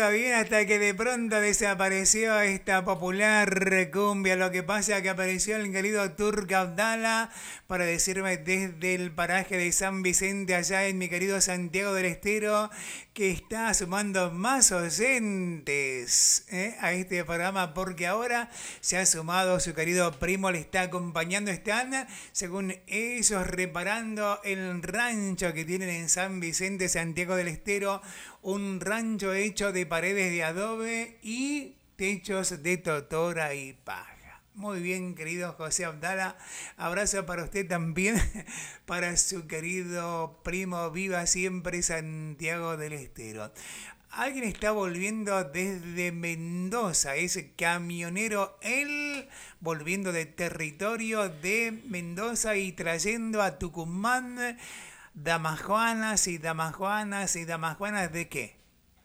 iba bien hasta que de pronto desapareció esta popular cumbia. Lo que pasa es que apareció el querido Turca Abdala para decirme desde el paraje de San Vicente, allá en mi querido Santiago del Estero, que está sumando más oyentes a este programa, porque ahora se ha sumado su querido primo, le está acompañando. Están, según ellos, reparando el rancho que tienen en San Vicente, Santiago del Estero, un rancho hecho de paredes de adobe y techos de totora y paja. Muy bien, querido José Abdala. Abrazo para usted también, para su querido primo. Viva siempre Santiago del Estero. Alguien está volviendo desde Mendoza, ese camionero, él volviendo de territorio de Mendoza y trayendo a Tucumán damajuanas y damajuanas y damajuanas ¿de qué?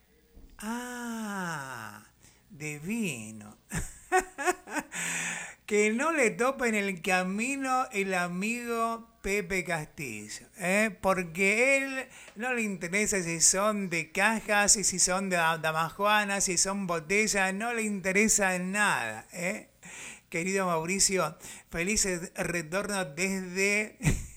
Ah, de vino. Que no le tope en el camino el amigo Pepe Castillo, porque él no le interesa si son de cajas, y si son de damajuanas, si son botellas, no le interesa nada. Querido Mauricio, felices retornos desde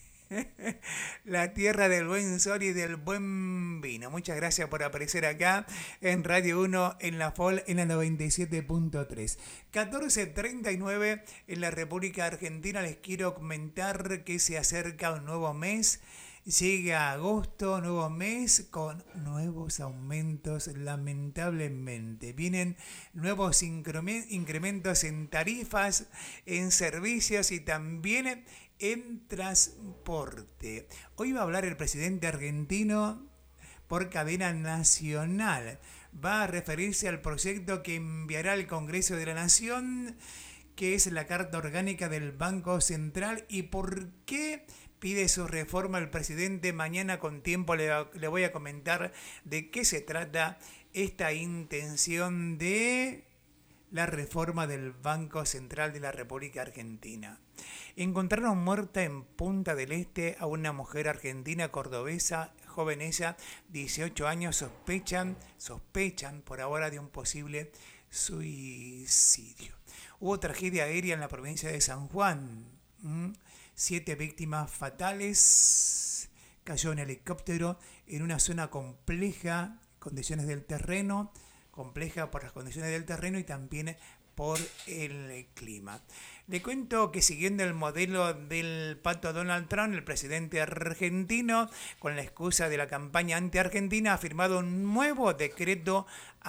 la tierra del buen sol y del buen vino. Muchas gracias por aparecer acá en Radio 1 en la FOL en la 97.3. 14:39 en la República Argentina. Les quiero comentar que se acerca un nuevo mes. Llega agosto, nuevo mes con nuevos aumentos, lamentablemente. Vienen nuevos incrementos en tarifas, en servicios y también en transporte. Hoy va a hablar el presidente argentino por cadena nacional. Va a referirse al proyecto que enviará al Congreso de la Nación, que es la Carta Orgánica del Banco Central, y por qué pide su reforma el presidente. Mañana con tiempo le voy a comentar de qué se trata esta intención de la reforma del Banco Central de la República Argentina. Encontraron muerta en Punta del Este a una mujer argentina cordobesa, joven ella, 18 años, sospechan por ahora de un posible suicidio. Hubo tragedia aérea en la provincia de San Juan. 7 víctimas fatales. Cayó un helicóptero en una zona compleja, condiciones del terreno, compleja por las condiciones del terreno y también por el clima. Le cuento que siguiendo el modelo del pato Donald Trump, el presidente argentino, con la excusa de la campaña anti-argentina, ha firmado un nuevo decreto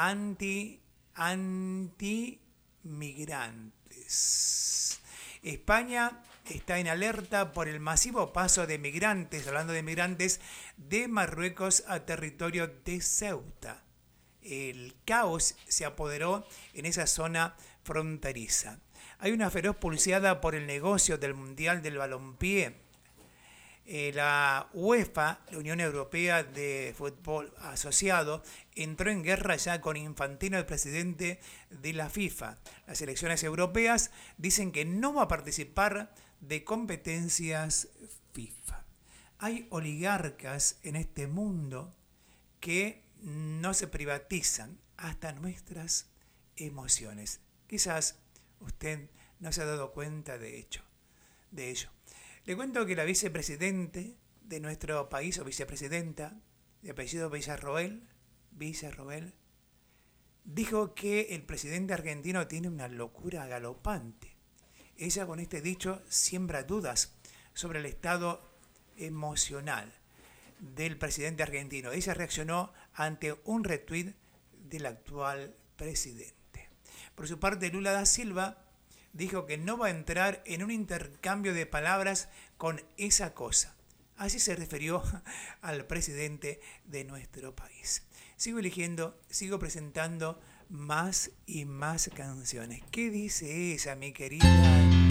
anti-migrantes. España está en alerta por el masivo paso de migrantes, hablando de migrantes, de Marruecos a territorio de Ceuta. El caos se apoderó en esa zona fronteriza. Hay una feroz pulseada por el negocio del Mundial del Balompié. La UEFA, la Unión Europea de Fútbol Asociado, entró en guerra ya con Infantino, el presidente de la FIFA. Las selecciones europeas dicen que no va a participar de competencias FIFA. Hay oligarcas en este mundo que no se privatizan hasta nuestras emociones. Quizás usted no se ha dado cuenta de ello. Le cuento que la vicepresidente de nuestro país, o vicepresidenta, de apellido Villarroel, dijo que el presidente argentino tiene una locura galopante. Ella con este dicho siembra dudas sobre el estado emocional del presidente argentino. Ella reaccionó ante un retweet del actual presidente. Por su parte, Lula da Silva dijo que no va a entrar en un intercambio de palabras con esa cosa. Así se refirió al presidente de nuestro país. Sigo presentando más y más canciones. ¿Qué dice ella, mi querida